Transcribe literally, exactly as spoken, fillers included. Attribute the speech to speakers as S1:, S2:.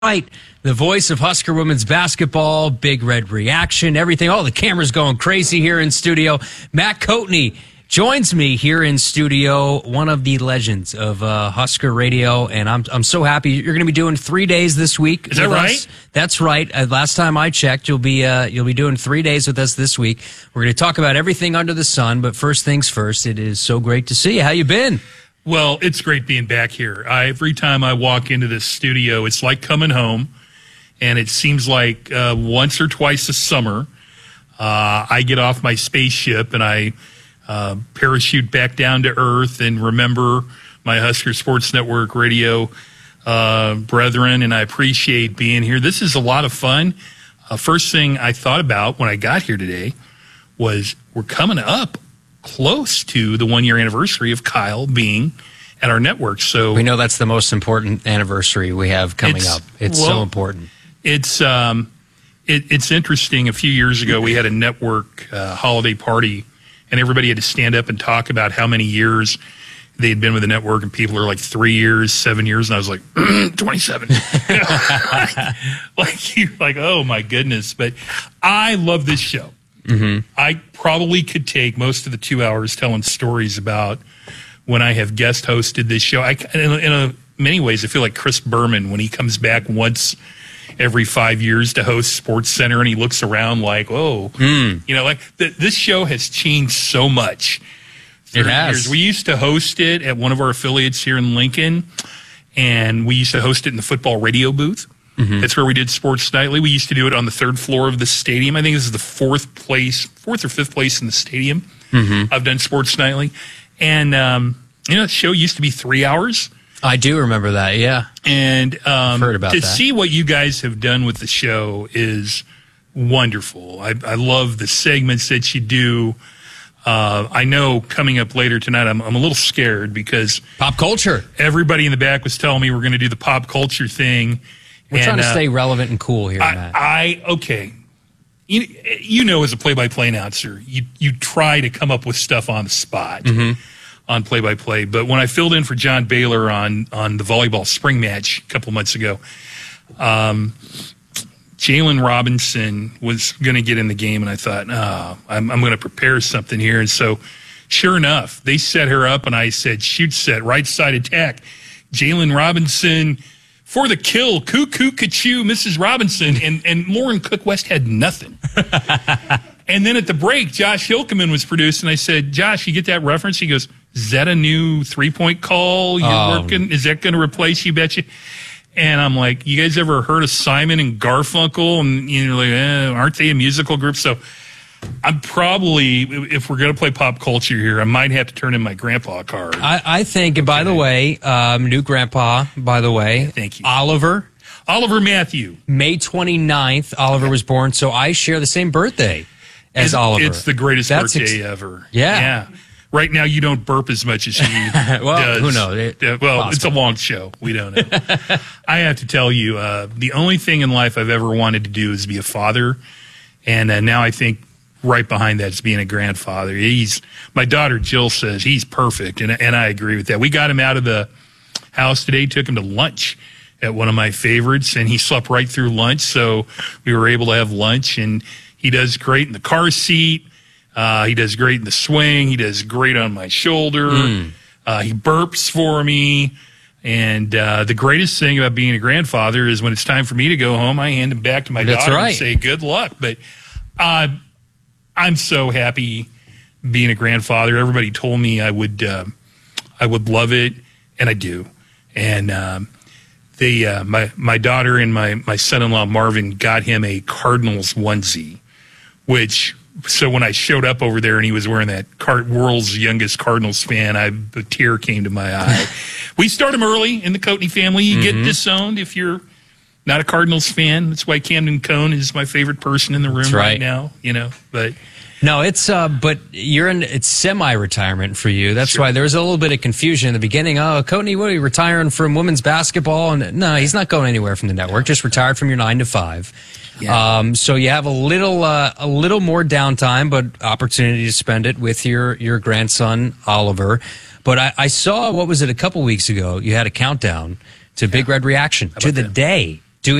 S1: Right, the voice of Husker women's basketball, Big Red Reaction, everything. All the cameras going crazy here in studio. Matt Coatney joins me here in studio, one of the legends of uh, Husker Radio, and I'm I'm so happy. You're going to be doing three days this week.
S2: Is that right?
S1: Us. That's right. Uh, last time I checked, you'll be uh, you'll be doing three days with us this week. We're going to talk about everything under the sun, but first things first. It is so great to see you. How you been?
S2: Well, it's great being back here. I, every time I walk into this studio, it's like coming home, and it seems like uh, once or twice a summer, uh, I get off my spaceship and I uh, parachute back down to Earth and remember my Husker Sports Network radio uh, brethren, and I appreciate being here. This is a lot of fun. Uh, first thing I thought about when I got here today was we're coming up close to the one-year anniversary of Kyle being at our network. So
S1: we know that's the most important anniversary we have coming
S2: it's,
S1: up. It's
S2: well,
S1: so important.
S2: It's um, it, it's interesting. A few years ago, we had a network uh, holiday party, and everybody had to stand up and talk about how many years they had been with the network, and people are like three years, seven years, and I was like twenty-seven. like, like you're like, oh my goodness! But I love this show. Mm-hmm. I probably could take most of the two hours telling stories about when I have guest hosted this show. I, in, in a, many ways, I feel like Chris Berman when he comes back once every five years to host Sports Center, and he looks around like, "Oh, mm. you know, like the, this show has changed so much."
S1: It has.
S2: Years. We used to host it at one of our affiliates here in Lincoln, and we used to host it in the football radio booth. Mm-hmm. That's where we did Sports Nightly. We used to do it on the third floor of the stadium. I think this is the fourth place, fourth or fifth place in the stadium. Mm-hmm. I've done Sports Nightly. And, um, you know, the show used to be three hours.
S1: I do remember that, yeah.
S2: And um,
S1: heard about
S2: to
S1: that.
S2: see what you guys have done with the show is wonderful. I, I love the segments that you do. Uh, I know coming up later tonight, I'm, I'm a little scared because
S1: pop culture.
S2: Everybody in the back was telling me we're going to do the pop culture thing.
S1: We're and, trying to uh, stay relevant and cool here,
S2: I,
S1: Matt.
S2: I okay. You, you know, as a play-by-play announcer, you you try to come up with stuff on the spot mm-hmm. on play-by-play. But when I filled in for John Baylor on on the volleyball spring match a couple of months ago, um, Jalen Robinson was going to get in the game, and I thought, oh, I'm, I'm going to prepare something here. And so, sure enough, they set her up, and I said, shoot set, right side attack. Jalen Robinson for the kill, cuckoo, kachoo, Missus Robinson, and, and Lauren Cook West had nothing. And then at the break, Josh Hilkeman was produced, and I said, Josh, you get that reference? He goes, is that a new three-point call you're oh. working? Is that going to replace you, betcha? And I'm like, you guys ever heard of Simon and Garfunkel? And you're like, eh, aren't they a musical group? So I'm probably, if we're going to play pop culture here, I might have to turn in my grandpa card.
S1: I, I think, and by the way, um, new grandpa, by the way.
S2: Thank you.
S1: Oliver.
S2: Oliver Matthew.
S1: May twenty-ninth, Oliver was born, so I share the same birthday as
S2: it's,
S1: Oliver.
S2: It's the greatest
S1: That's
S2: birthday
S1: ex-
S2: ever.
S1: Yeah.
S2: Yeah. Right now, you don't burp as much as he
S1: well,
S2: does.
S1: Who knows? It,
S2: uh, well,
S1: possible.
S2: It's a long show. We don't know. I have to tell you, uh, the only thing in life I've ever wanted to do is be a father. And uh, now I think right behind that is being a grandfather. He's my daughter Jill says he's perfect, and and I agree with that. We got him out of the house today, took him to lunch at one of my favorites, and he slept right through lunch, so we were able to have lunch. And he does great in the car seat. Uh, he does great in the swing. He does great on my shoulder. Mm. Uh, he burps for me. And uh, the greatest thing about being a grandfather is when it's time for me to go home, I hand him back to my
S1: That's
S2: daughter
S1: right.
S2: and say, good luck. But uh, I'm so happy being a grandfather. Everybody told me I would uh, I would love it, and I do. And um, they, uh, my, my daughter and my, my son-in-law Marvin got him a Cardinals onesie, which... So when I showed up over there and he was wearing that Card- world's youngest Cardinals fan, I, a tear came to my eye. We start him early in the Coatney family. You mm-hmm. get disowned if you're not a Cardinals fan. That's why Camden Cone is my favorite person in the room right. right now. You know, but
S1: no, it's uh, but you're in it's semi-retirement for you. That's
S2: sure.
S1: why there was a little bit of confusion in the beginning. Oh, Coatney, what are you retiring from women's basketball? And no, he's not going anywhere from the network. Just retired from your nine to five. Yeah. Um, so you have a little, uh, a little more downtime, but opportunity to spend it with your, your grandson, Oliver. But I, I saw, what was it, a couple weeks ago, you had a countdown to Big Red Reaction to the
S2: that?
S1: day